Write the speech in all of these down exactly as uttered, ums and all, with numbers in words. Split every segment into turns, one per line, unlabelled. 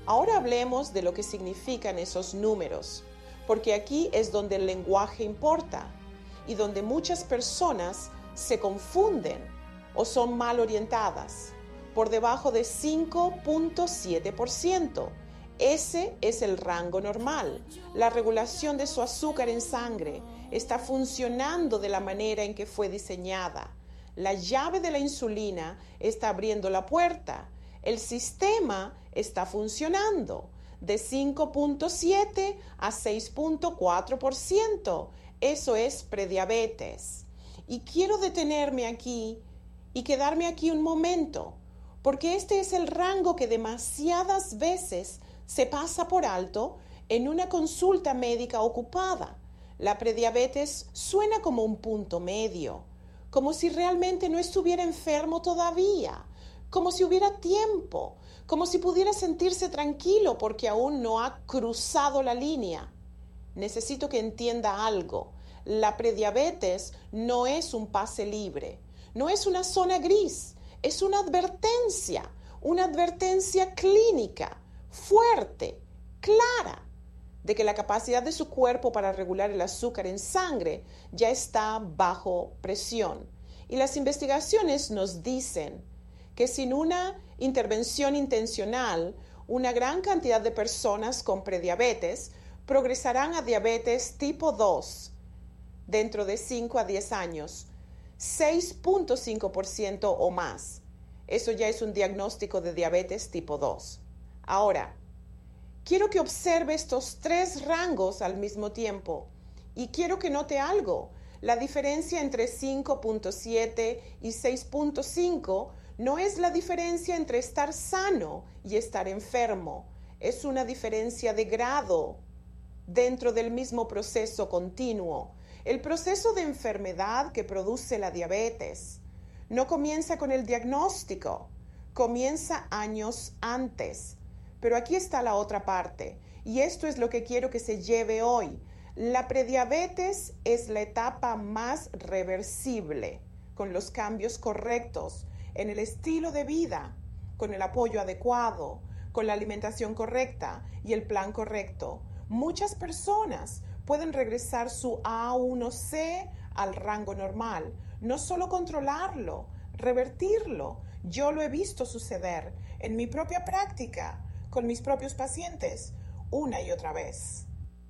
Ahora hablemos de lo que significan esos números, porque aquí es donde el lenguaje importa y donde muchas personas se confunden o son mal orientadas. Por debajo de cinco punto siete por ciento. Ese es el rango normal. La regulación de su azúcar en sangre está funcionando de la manera en que fue diseñada. La llave de la insulina está abriendo la puerta. El sistema está funcionando de cinco punto siete a seis punto cuatro por ciento. Eso es prediabetes. Y quiero detenerme aquí y quedarme aquí un momento, porque este es el rango que demasiadas veces se pasa por alto en una consulta médica ocupada. La prediabetes suena como un punto medio, como si realmente no estuviera enfermo todavía, como si hubiera tiempo, como si pudiera sentirse tranquilo porque aún no ha cruzado la línea. Necesito que entienda algo. La prediabetes no es un pase libre, no es una zona gris, es una advertencia, una advertencia clínica, fuerte, clara, de que la capacidad de su cuerpo para regular el azúcar en sangre ya está bajo presión. Y las investigaciones nos dicen que sin una intervención intencional, una gran cantidad de personas con prediabetes progresarán a diabetes tipo dos dentro de cinco a diez años, seis punto cinco por ciento o más. Eso ya es un diagnóstico de diabetes tipo dos. Ahora, quiero que observe estos tres rangos al mismo tiempo y quiero que note algo. La diferencia entre cinco punto siete y seis punto cinco no es la diferencia entre estar sano y estar enfermo. Es una diferencia de grado dentro del mismo proceso continuo. El proceso de enfermedad que produce la diabetes no comienza con el diagnóstico, comienza años antes. Pero aquí está la otra parte, y esto es lo que quiero que se lleve hoy. La prediabetes es la etapa más reversible, con los cambios correctos en el estilo de vida, con el apoyo adecuado, con la alimentación correcta y el plan correcto. Muchas personas pueden regresar su A uno C al rango normal, no solo controlarlo, revertirlo. Yo lo he visto suceder en mi propia práctica, con mis propios pacientes, una y otra vez.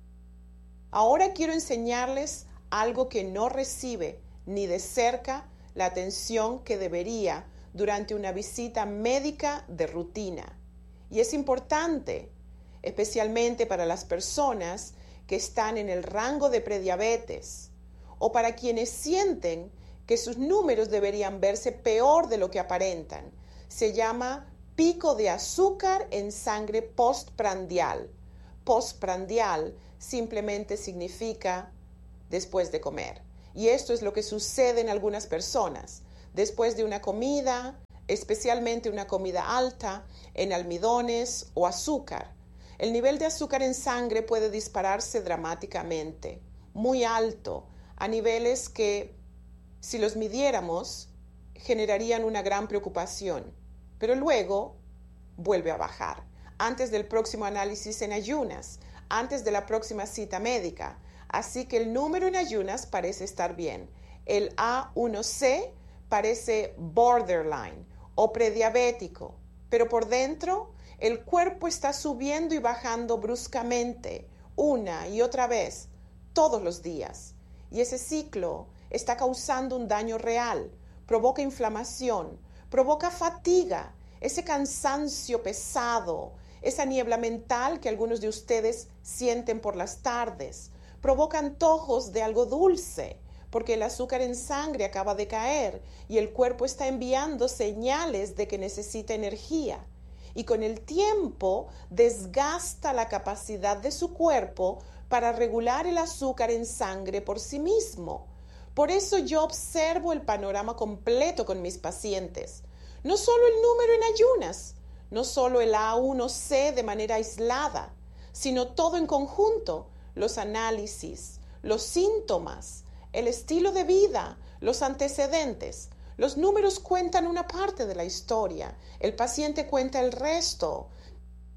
Ahora quiero enseñarles algo que no recibe ni de cerca la atención que debería durante una visita médica de rutina. Y es importante, especialmente para las personas que están en el rango de prediabetes o para quienes sienten que sus números deberían verse peor de lo que aparentan. Se llama pico de azúcar en sangre postprandial. Postprandial simplemente significa después de comer. Y esto es lo que sucede en algunas personas. Después de una comida, especialmente una comida alta en almidones o azúcar, el nivel de azúcar en sangre puede dispararse dramáticamente, muy alto, a niveles que, si los midiéramos, generarían una gran preocupación. Pero luego vuelve a bajar. Antes del próximo análisis en ayunas, antes de la próxima cita médica. Así que el número en ayunas parece estar bien. El A uno C parece borderline o prediabético, pero por dentro el cuerpo está subiendo y bajando bruscamente, una y otra vez, todos los días. Y ese ciclo está causando un daño real, provoca inflamación, provoca fatiga, ese cansancio pesado, esa niebla mental que algunos de ustedes sienten por las tardes, provoca antojos de algo dulce, porque el azúcar en sangre acaba de caer y el cuerpo está enviando señales de que necesita energía. Y con el tiempo desgasta la capacidad de su cuerpo para regular el azúcar en sangre por sí mismo. Por eso yo observo el panorama completo con mis pacientes. No solo el número en ayunas, no solo el A uno C de manera aislada, sino todo en conjunto, los análisis, los síntomas, el estilo de vida, los antecedentes. Los números cuentan una parte de la historia, el paciente cuenta el resto.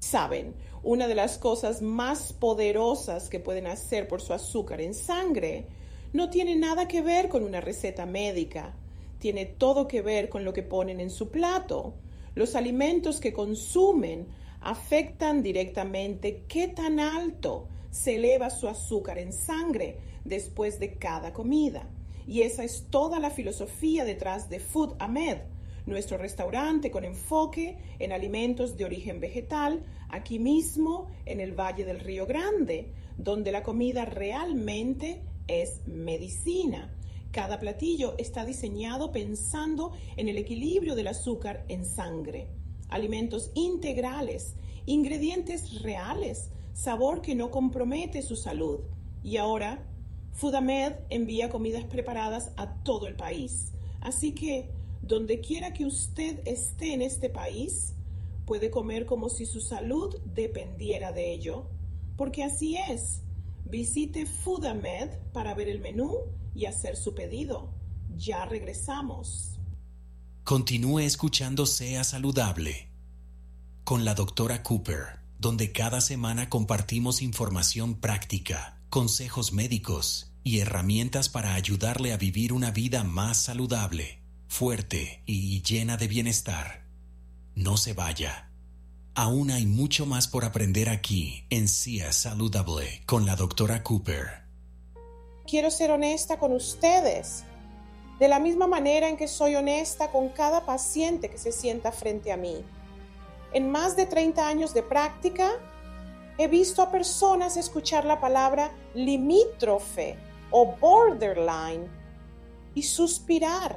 Saben, una de las cosas más poderosas que pueden hacer por su azúcar en sangre no tiene nada que ver con una receta médica. Tiene todo que ver con lo que ponen en su plato. Los alimentos que consumen afectan directamente qué tan alto se eleva su azúcar en sangre después de cada comida. Y esa es toda la filosofía detrás de Food Ahmed, nuestro restaurante con enfoque en alimentos de origen vegetal, aquí mismo en el Valle del Río Grande, donde la comida realmente es medicina. Cada platillo está diseñado pensando en el equilibrio del azúcar en sangre. Alimentos integrales, ingredientes reales, sabor que no compromete su salud. Y ahora, Food Ahmed envía comidas preparadas a todo el país. Así que, donde quiera que usted esté en este país, puede comer como si su salud dependiera de ello. Porque así es. Visite Food Ahmed para ver el menú y hacer su pedido. Ya regresamos.
Continúe escuchando Sea Saludable con la doctora Cooper, donde cada semana compartimos información práctica, consejos médicos y herramientas para ayudarle a vivir una vida más saludable, fuerte y llena de bienestar. No se vaya. Aún hay mucho más por aprender aquí en Sea Saludable con la doctora Cooper.
Quiero ser honesta con ustedes, de la misma manera en que soy honesta con cada paciente que se sienta frente a mí. En más de treinta años de práctica, he visto a personas escuchar la palabra limítrofe o borderline y suspirar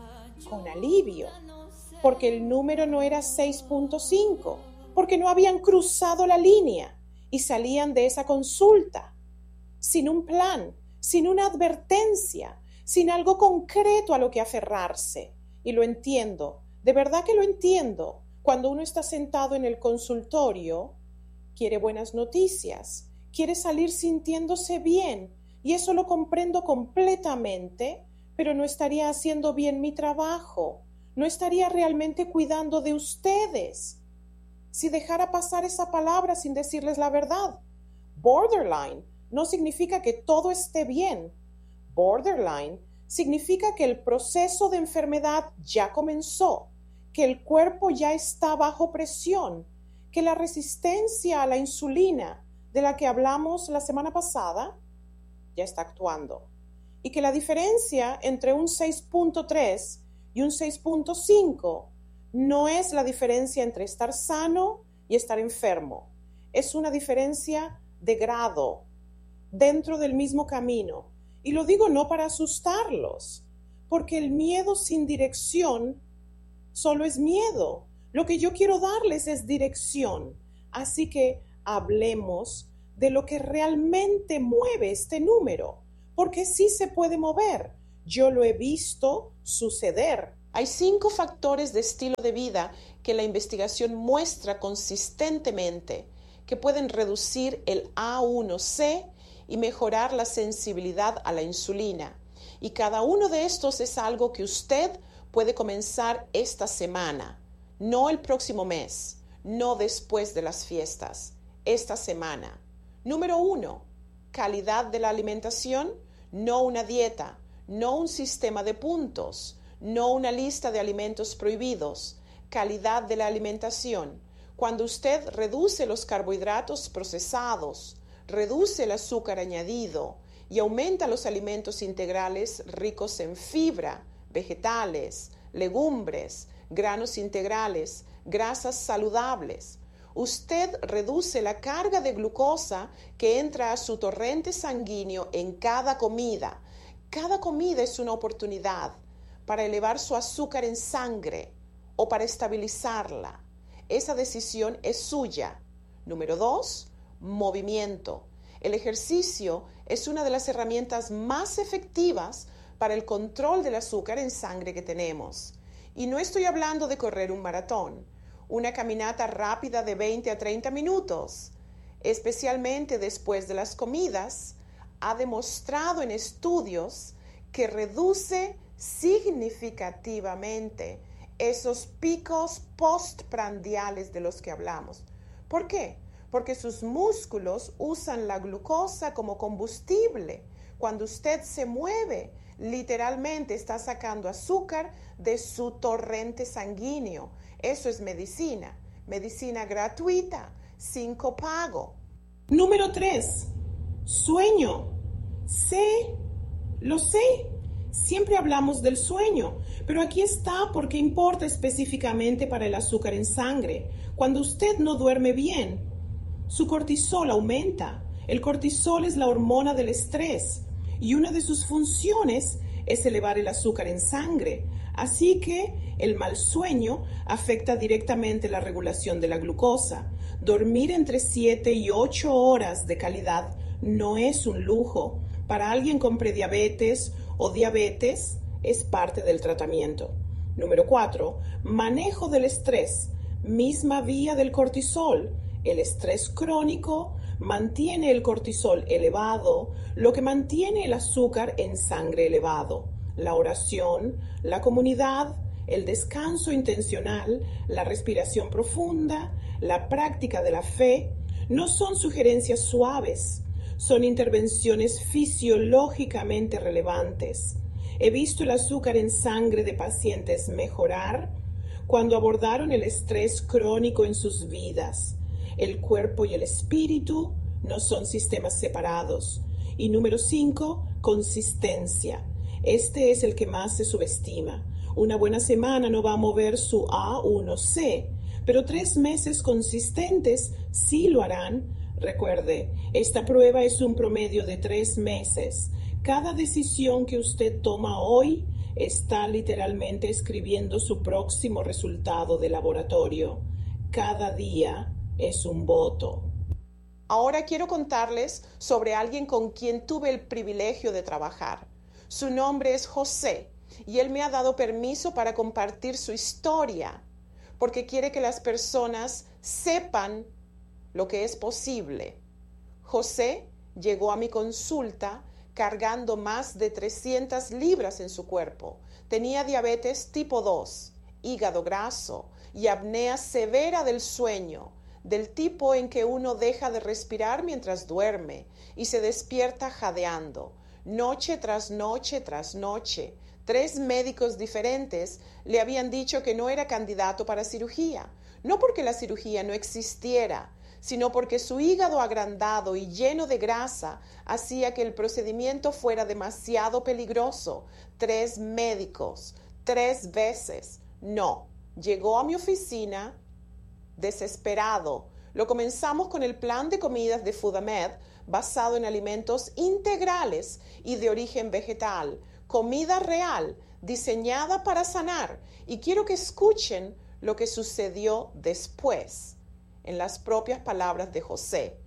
con alivio, porque el número no era seis punto cinco, porque no habían cruzado la línea y salían de esa consulta sin un plan, sin una advertencia, sin algo concreto a lo que aferrarse. Y lo entiendo, de verdad que lo entiendo. Cuando uno está sentado en el consultorio, quiere buenas noticias, quiere salir sintiéndose bien, y eso lo comprendo completamente, pero no estaría haciendo bien mi trabajo, no estaría realmente cuidando de ustedes si dejara pasar esa palabra sin decirles la verdad. Borderline no significa que todo esté bien. Borderline significa que el proceso de enfermedad ya comenzó, que el cuerpo ya está bajo presión, que la resistencia a la insulina de la que hablamos la semana pasada ya está actuando, y que la diferencia entre un seis punto tres y un seis punto cinco no es la diferencia entre estar sano y estar enfermo, es una diferencia de grado dentro del mismo camino. Y lo digo no para asustarlos, porque el miedo sin dirección solo es miedo. Lo que yo quiero darles es dirección. Así que hablemos de lo que realmente mueve este número, porque sí se puede mover. Yo lo he visto suceder. Hay cinco factores de estilo de vida que la investigación muestra consistentemente que pueden reducir el A uno C y mejorar la sensibilidad a la insulina. Y cada uno de estos es algo que usted puede comenzar esta semana, no el próximo mes, no después de las fiestas, esta semana. Número uno, calidad de la alimentación, no una dieta, no un sistema de puntos, no una lista de alimentos prohibidos. Calidad de la alimentación. Cuando usted reduce los carbohidratos procesados, reduce el azúcar añadido y aumenta los alimentos integrales ricos en fibra, vegetales, legumbres, granos integrales, grasas saludables. Usted reduce la carga de glucosa que entra a su torrente sanguíneo en cada comida. Cada comida es una oportunidad para elevar su azúcar en sangre o para estabilizarla. Esa decisión es suya. Número dos, movimiento. El ejercicio es una de las herramientas más efectivas para el control del azúcar en sangre que tenemos. Y no estoy hablando de correr un maratón, una caminata rápida de veinte a treinta minutos, especialmente después de las comidas, ha demostrado en estudios que reduce significativamente esos picos postprandiales de los que hablamos. ¿Por qué? Porque sus músculos usan la glucosa como combustible. Cuando usted se mueve, literalmente está sacando azúcar de su torrente sanguíneo. Eso es medicina, medicina gratuita, sin copago. Número tres, sueño. Sé, lo sé. Siempre hablamos del sueño, pero aquí está porque importa específicamente para el azúcar en sangre. Cuando usted no duerme bien, su cortisol aumenta. El cortisol es la hormona del estrés y una de sus funciones es elevar el azúcar en sangre. Así que el mal sueño afecta directamente la regulación de la glucosa. Dormir entre siete y ocho horas de calidad no es un lujo. Para alguien con prediabetes o diabetes es parte del tratamiento. Número cuatro, manejo del estrés, misma vía del cortisol. El estrés crónico mantiene el cortisol elevado, lo que mantiene el azúcar en sangre elevado. La oración, la comunidad, el descanso intencional, la respiración profunda, la práctica de la fe, no son sugerencias suaves, son intervenciones fisiológicamente relevantes. He visto el azúcar en sangre de pacientes mejorar cuando abordaron el estrés crónico en sus vidas. El cuerpo y el espíritu no son sistemas separados. Y número cinco, consistencia. Este es el que más se subestima. Una buena semana no va a mover su A uno C, pero tres meses consistentes sí lo harán. Recuerde, esta prueba es un promedio de tres meses. Cada decisión que usted toma hoy está literalmente escribiendo su próximo resultado de laboratorio. Cada día es un voto. Ahora quiero contarles sobre alguien con quien tuve el privilegio de trabajar. Su nombre es José y él me ha dado permiso para compartir su historia porque quiere que las personas sepan lo que es posible. José llegó a mi consulta cargando más de trescientas libras en su cuerpo. Tenía diabetes tipo dos, hígado graso y apnea severa del sueño, del tipo en que uno deja de respirar mientras duerme y se despierta jadeando, noche tras noche tras noche. Tres médicos diferentes le habían dicho que no era candidato para cirugía, no porque la cirugía no existiera, sino porque su hígado agrandado y lleno de grasa hacía que el procedimiento fuera demasiado peligroso. Tres médicos, tres veces. No, llegó a mi oficina desesperado. Lo comenzamos con el plan de comidas de FoodAmed basado en alimentos integrales y de origen vegetal, comida real, diseñada para sanar. Y quiero que escuchen lo que sucedió después, en las propias palabras de José.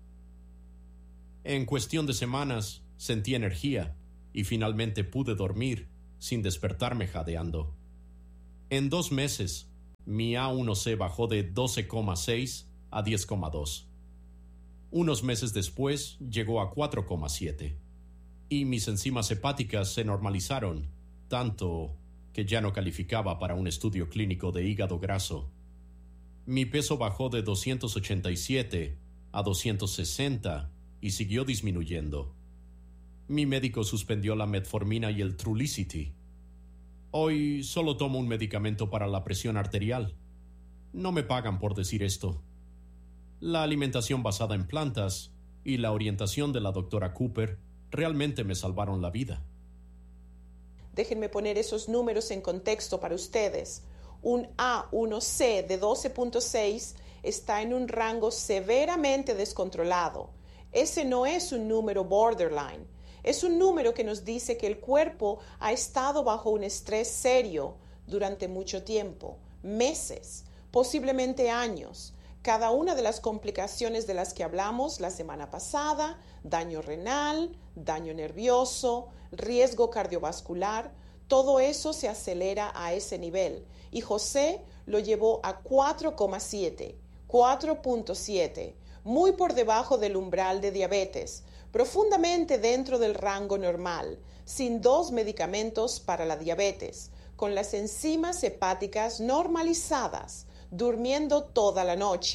En cuestión de semanas sentí energía y finalmente pude dormir sin despertarme jadeando. En dos meses, mi A uno C bajó de doce coma seis a diez coma dos. Unos meses después llegó a cuatro coma siete y mis enzimas hepáticas se normalizaron, tanto que ya no calificaba para un estudio clínico de hígado graso. Mi peso bajó de doscientos ochenta y siete a doscientos sesenta y siguió disminuyendo. Mi médico suspendió la metformina y el Trulicity. Hoy solo tomo un medicamento para la presión arterial. No me pagan por decir esto. La alimentación basada en plantas y la orientación de la doctora Cooper realmente me salvaron la vida.
Déjenme poner esos números en contexto para ustedes. Un A uno C de doce punto seis está en un rango severamente descontrolado. Ese no es un número borderline. Es un número que nos dice que el cuerpo ha estado bajo un estrés serio durante mucho tiempo, meses, posiblemente años. Cada una de las complicaciones de las que hablamos la semana pasada, daño renal, daño nervioso, riesgo cardiovascular, todo eso se acelera a ese nivel. Y José lo llevó a cuatro coma siete, cuatro punto siete, muy por debajo del umbral de diabetes, profundamente dentro del rango normal, sin dos medicamentos para la diabetes, con las enzimas hepáticas normalizadas, durmiendo toda la noche.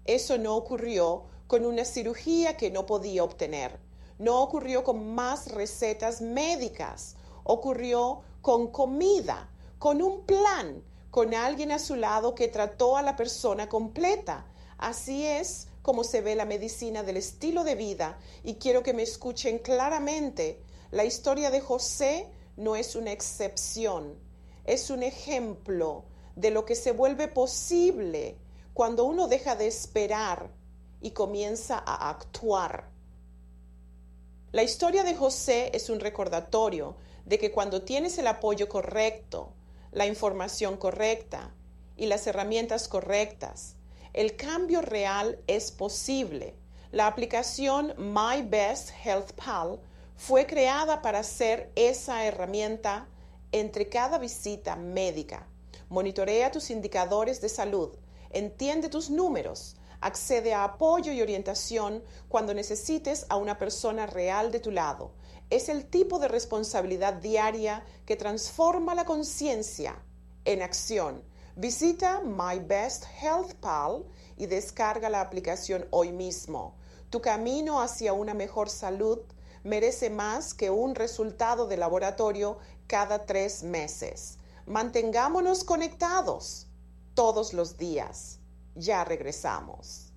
Eso no ocurrió con una cirugía que no podía obtener. No ocurrió con más recetas médicas. Ocurrió con comida, con un plan, con alguien a su lado que trató a la persona completa. Así es como se ve la medicina del estilo de vida, y quiero que me escuchen claramente. La historia de José no es una excepción, es un ejemplo de lo que se vuelve posible cuando uno deja de esperar y comienza a actuar. La historia de José es un recordatorio de que cuando tienes el apoyo correcto, la información correcta y las herramientas correctas, el cambio real es posible. La aplicación My Best Health Pal fue creada para ser esa herramienta entre cada visita médica. Monitorea tus indicadores de salud, entiende tus números, accede a apoyo y orientación cuando necesites a una persona real de tu lado. Es el tipo de responsabilidad diaria que transforma la conciencia en acción. Visita My Best Health Pal y descarga la aplicación hoy mismo. Tu camino hacia una mejor salud merece más que un resultado de laboratorio cada tres meses. Mantengámonos conectados todos los días. Ya regresamos.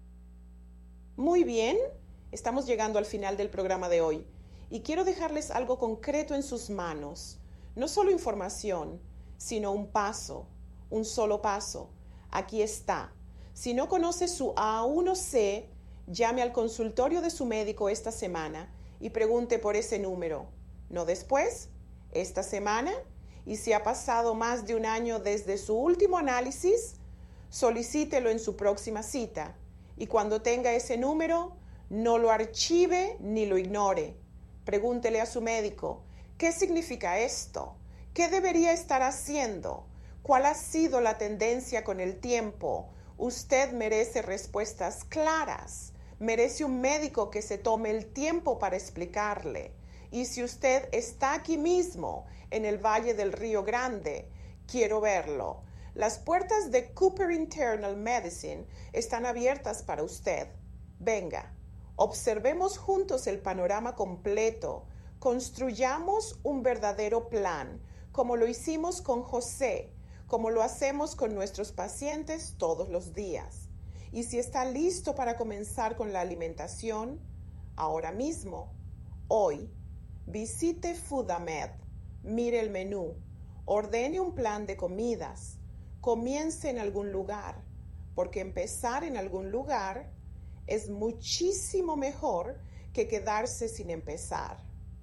Muy bien, estamos llegando al final del programa de hoy y quiero dejarles algo concreto en sus manos. No solo información, sino un paso, un solo paso. Aquí está. Si no conoce su A uno C, llame al consultorio de su médico esta semana y pregunte por ese número. No después, esta semana. Y si ha pasado más de un año desde su último análisis, solicítelo en su próxima cita. Y cuando tenga ese número, no lo archive ni lo ignore. Pregúntele a su médico, ¿qué significa esto? ¿Qué debería estar haciendo? ¿Cuál ha sido la tendencia con el tiempo? Usted merece respuestas claras. Merece un médico que se tome el tiempo para explicarle. Y si usted está aquí mismo, en el Valle del Río Grande, quiero verlo. Las puertas de Cooper Internal Medicine están abiertas para usted. Venga, observemos juntos el panorama completo. Construyamos un verdadero plan, como lo hicimos con José, como lo hacemos con nuestros pacientes todos los días. Y si está listo para comenzar con la alimentación, ahora mismo, hoy, visite Foodamed, mire el menú, ordene un plan de comidas, comience en algún lugar, porque empezar en algún lugar es muchísimo mejor que quedarse sin empezar.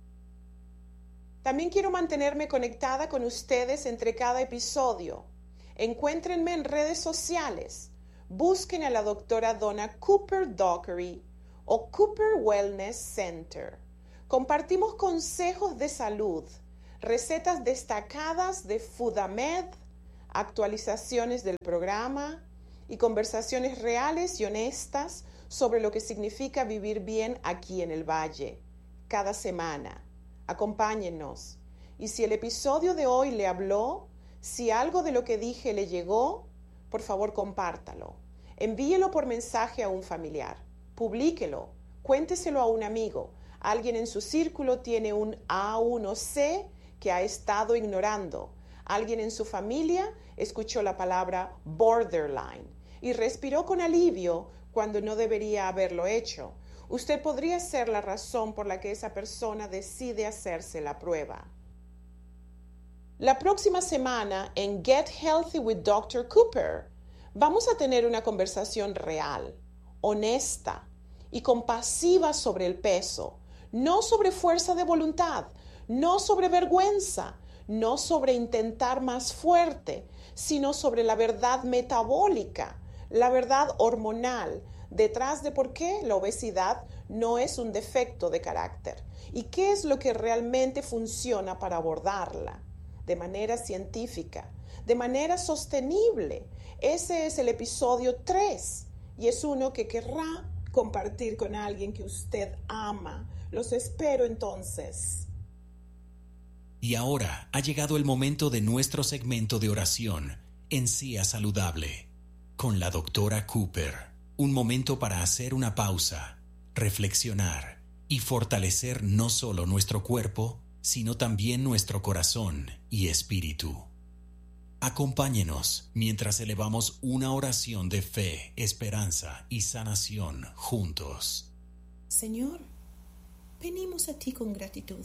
También quiero mantenerme conectada con ustedes entre cada episodio. Encuéntrenme en redes sociales. Busquen a la doctora Donna Cooper Dockery o Cooper Wellness Center. Compartimos consejos de salud, recetas destacadas de Foodamed, actualizaciones del programa y conversaciones reales y honestas sobre lo que significa vivir bien aquí en el Valle. Cada semana. Acompáñennos. Y si el episodio de hoy le habló, si algo de lo que dije le llegó, por favor compártalo. Envíelo por mensaje a un familiar. Publíquelo. Cuénteselo a un amigo. Alguien en su círculo tiene un A uno C que ha estado ignorando. Alguien en su familia escuchó la palabra borderline y respiró con alivio cuando no debería haberlo hecho. Usted podría ser la razón por la que esa persona decide hacerse la prueba. La próxima semana en Get Healthy with doctor Cooper vamos a tener una conversación real, honesta y compasiva sobre el peso, no sobre fuerza de voluntad, no sobre vergüenza, no sobre intentar más fuerte, sino sobre la verdad metabólica, la verdad hormonal, detrás de por qué la obesidad no es un defecto de carácter y qué es lo que realmente funciona para abordarla de manera científica, de manera sostenible. Ese es el episodio tres y es uno que querrá compartir con alguien que usted ama. Los espero entonces.
Y ahora ha llegado el momento de nuestro segmento de oración en Sea Saludable con la doctora Cooper. un momento para hacer una pausa, reflexionar y fortalecer no solo nuestro cuerpo, sino también nuestro corazón y espíritu. Acompáñenos mientras elevamos una oración de fe, esperanza y sanación juntos.
Señor, venimos a ti con gratitud.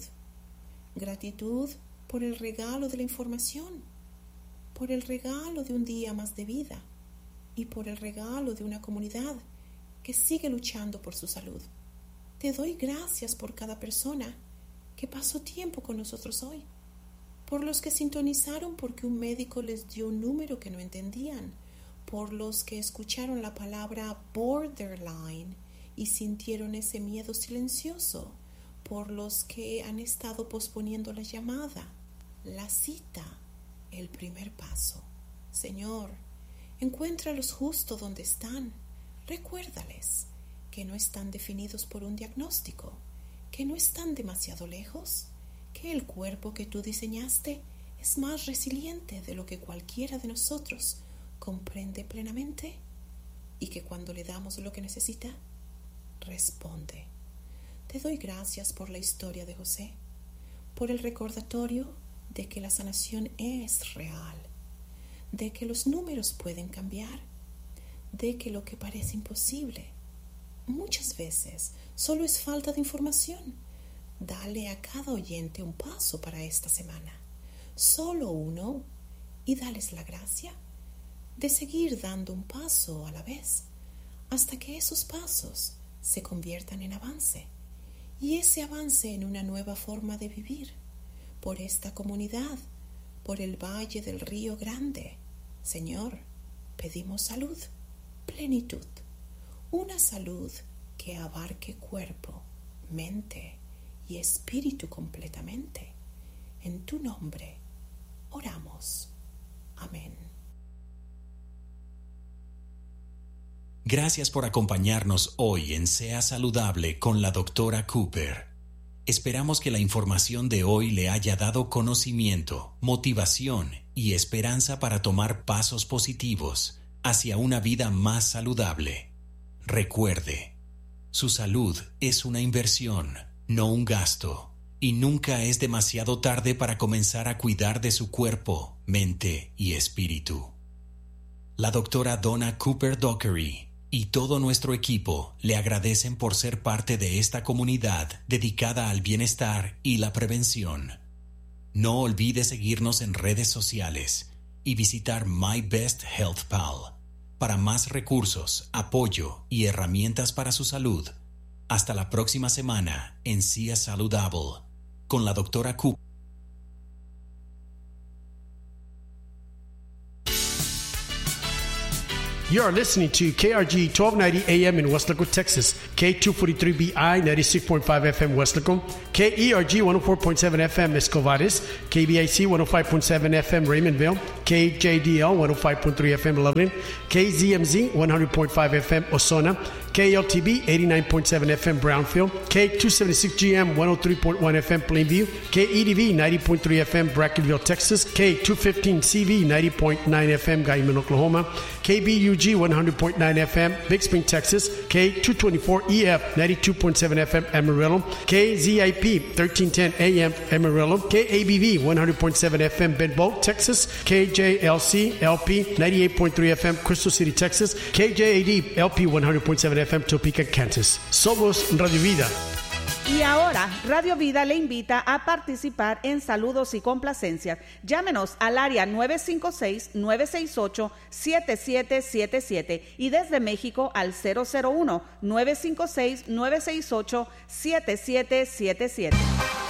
Gratitud por el regalo de la información, por el regalo de un día más de vida y por el regalo de una comunidad que sigue luchando por su salud. Te doy gracias por cada persona que pasó tiempo con nosotros hoy, por los que sintonizaron porque un médico les dio un número que no entendían, por los que escucharon la palabra borderline y sintieron ese miedo silencioso, por los que han estado posponiendo la llamada, la cita, el primer paso. Señor, encuéntralos justo donde están. Recuérdales que no están definidos por un diagnóstico, que no están demasiado lejos, que el cuerpo que tú diseñaste es más resiliente de lo que cualquiera de nosotros comprende plenamente y que cuando le damos lo que necesita, responde. Te doy gracias por la historia de José, por el recordatorio de que la sanación es real, de que los números pueden cambiar, de que lo que parece imposible muchas veces solo es falta de información. Dale a cada oyente un paso para esta semana, solo uno, y dales la gracia de seguir dando un paso a la vez hasta que esos pasos se conviertan en avance y ese avance en una nueva forma de vivir por esta comunidad, por el Valle del Río Grande. Señor, pedimos salud, plenitud, una salud que abarque cuerpo, mente y espíritu completamente. En tu nombre oramos. Amén.
Gracias por acompañarnos hoy en Sea Saludable con la doctora Cooper. Esperamos que la información de hoy le haya dado conocimiento, motivación y esperanza para tomar pasos positivos hacia una vida más saludable. Recuerde, su salud es una inversión, no un gasto, y nunca es demasiado tarde para comenzar a cuidar de su cuerpo, mente y espíritu. La doctora Donna Cooper Dockery y todo nuestro equipo le agradecen por ser parte de esta comunidad dedicada al bienestar y la prevención. No olvide seguirnos en redes sociales y visitar My Best Health Pal para más recursos, apoyo y herramientas para su salud. Hasta la próxima semana en Sea Saludable con la doctora Cooper.
You are listening to K R G twelve ninety A M in Weslaco, Texas, K two forty-three B I ninety-six point five F M Weslaco, K E R G one oh four point seven F M Escovares, K B I C one oh five point seven F M Raymondville, K J D L one oh five point three F M Loveland, K Z M Z one hundred point five F M Osona, K L T B eighty-nine point seven F M Brownfield, K two seventy-six G M one oh three point one F M Plainview, K E D V ninety point three F M Brackenville, Texas, K two fifteen C V ninety point nine F M Guyman, Oklahoma, K B U G one hundred point nine F M Big Spring, Texas, K two twenty-four E F ninety-two point seven F M Amarillo, K Z I P thirteen ten A M Amarillo, K A B V one hundred point seven F M Benbow, Texas, K J L C L P ninety-eight point three F M Crystal City, Texas, K J A D L P one hundred point seven F M Topeka, Kansas. Somos Radio Vida.
Y ahora, Radio Vida le invita a participar en saludos y complacencias. Llámenos al área nueve cinco seis, nueve seis ocho, siete siete siete siete y desde México al cero cero uno, nueve cinco seis, nueve seis ocho, siete siete siete siete.